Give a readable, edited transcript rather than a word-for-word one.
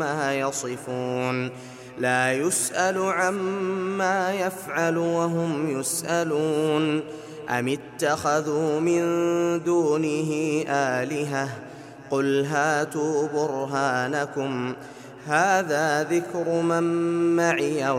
ما يصفون لا يسأل عما يفعل وهم يسألون أم اتخذوا من دونه آلهة قل هاتوا برهانكم هذا ذكر من معي